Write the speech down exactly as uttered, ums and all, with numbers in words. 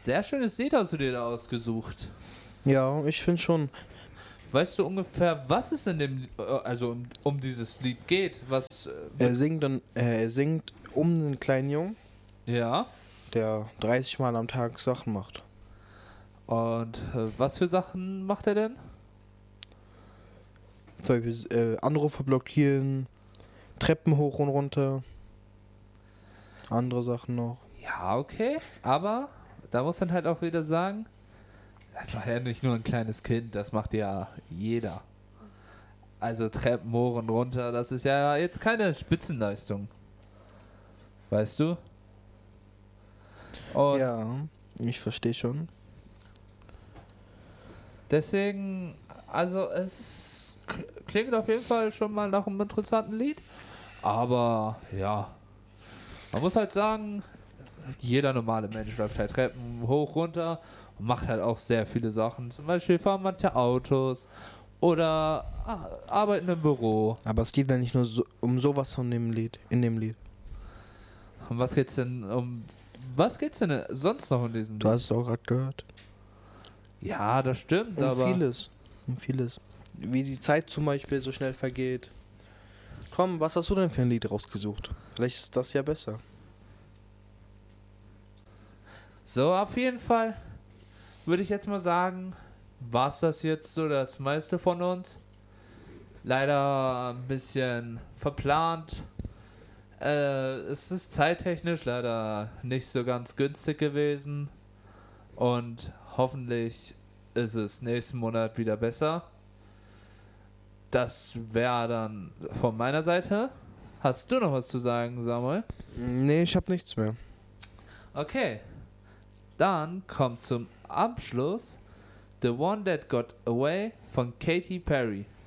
Sehr schönes Lied hast du dir da ausgesucht. Ja, ich finde schon. Weißt du ungefähr, was es in dem, äh, also um, um dieses Lied geht? Was, äh, Er singt dann, äh, er singt um einen kleinen Jungen, ja. der dreißig Mal am Tag Sachen macht. Und äh, was für Sachen macht er denn? Zum Beispiel äh, Anrufe blockieren, Treppen hoch und runter, andere Sachen noch. Ja, okay. Aber da muss man halt auch wieder sagen, das macht ja nicht nur ein kleines Kind, das macht ja jeder. Also Treppen hoch und runter, das ist ja jetzt keine Spitzenleistung. Weißt du? Und Ja, ich verstehe schon. deswegen, also es ist, k- klingt auf jeden Fall schon mal nach einem interessanten Lied. Aber ja, man muss halt sagen, jeder normale Mensch läuft halt Treppen hoch, runter und macht halt auch sehr viele Sachen. Zum Beispiel fahren manche Autos oder ah, arbeiten im Büro. Aber es geht dann nicht nur so, um sowas von dem Lied, in dem Lied. Und was geht's denn um, was geht's denn sonst noch in diesem Du Lied? hast es auch gerade gehört. Ja, das stimmt, Um aber vieles. Um vieles. Wie die Zeit zum Beispiel so schnell vergeht. Komm, was hast du denn für ein Lied rausgesucht? Vielleicht ist das ja besser. so auf jeden Fall würde ich jetzt mal sagen, war's das jetzt so das meiste von uns. Leider ein bisschen verplant. Äh, es ist zeittechnisch leider nicht so ganz günstig gewesen. Und hoffentlich ist es nächsten Monat wieder besser. Das wäre dann von meiner Seite. Hast du noch was zu sagen, Samuel? Nee, ich hab nichts mehr. Okay. Dann kommt zum Abschluss The One That Got Away von Katy Perry.